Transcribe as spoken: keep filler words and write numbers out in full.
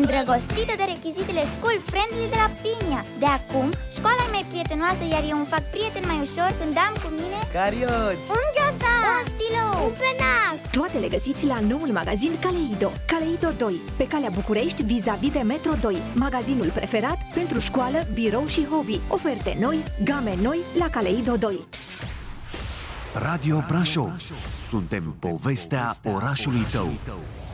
îndrăgostită de rechizitele school friendly de la Pinia. De acum, școala e mai prietenoasă, iar eu îmi fac prieten mai ușor când am cu mine carioci, un ghiozdan, un stilou, un penac. Toate le găsiți la noul magazin Caleido. Caleido doi, pe calea București, vis-a-vis de Metro doi. Magazinul preferat pentru școală, birou și hobby. Oferte noi, game noi la Caleido doi. Radio Brașov. Suntem povestea orașului tău.